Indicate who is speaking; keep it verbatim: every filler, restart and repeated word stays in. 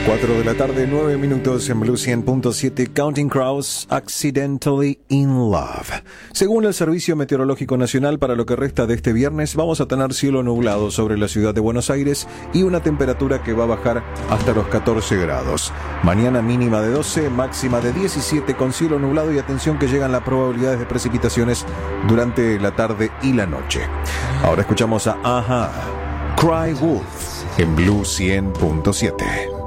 Speaker 1: cuatro de la tarde, nueve minutos en Blue cien punto siete. Counting Crows, Accidentally in Love. Según el Servicio Meteorológico Nacional, para lo que resta de este viernes vamos a tener cielo nublado sobre la ciudad de Buenos Aires y una temperatura que va a bajar hasta los catorce grados. Mañana mínima de doce, máxima de diecisiete con cielo nublado, y atención que llegan las probabilidades de precipitaciones durante la tarde y la noche. Ahora escuchamos a Aha, Cry Wolf en Blue cien punto siete.